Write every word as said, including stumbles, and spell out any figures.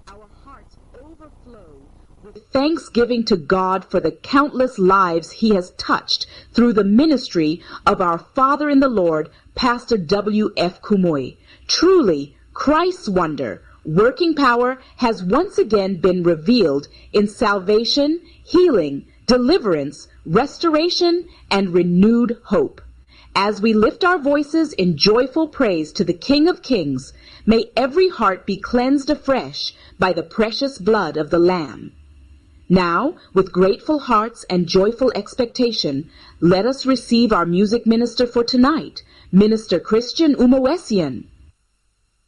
our hearts overflow with thanksgiving to God for the countless lives he has touched through the ministry of our Father in the Lord, Pastor W F Kumuyi. Truly, Christ's wonder, working power has once again been revealed in salvation, healing, deliverance, restoration, and renewed hope. As we lift our voices in joyful praise to the King of Kings, may every heart be cleansed afresh by the precious blood of the Lamb. Now, with grateful hearts and joyful expectation, let us receive our music minister for tonight, Minister Christian Umawesian.